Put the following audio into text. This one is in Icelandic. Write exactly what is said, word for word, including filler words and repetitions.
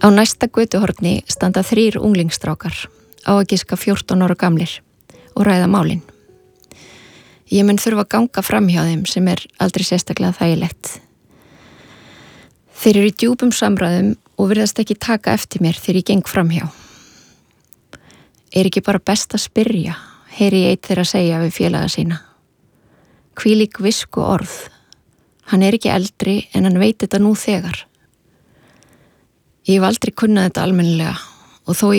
Á næsta götuhorni standa þrír unglingsstrákar, á að giska fjórtán ára gamlir og ræða málin. Ég mun þurfa að ganga fram hjá þeim sem er aldrei sérstaklega þægilegt. Þeir eru í djúpum samræðum og virðast ekki taka eftir mér þegar ég geng fram hjá. Er ekki bara best að spyrja, heyri ég eitt þeirra segja við félaga sína. Hvílík visku orð. Hann er ekki eldri en hann veit þetta nú þegar. Ég hef aldrei kunnað þetta almennilega og þó ég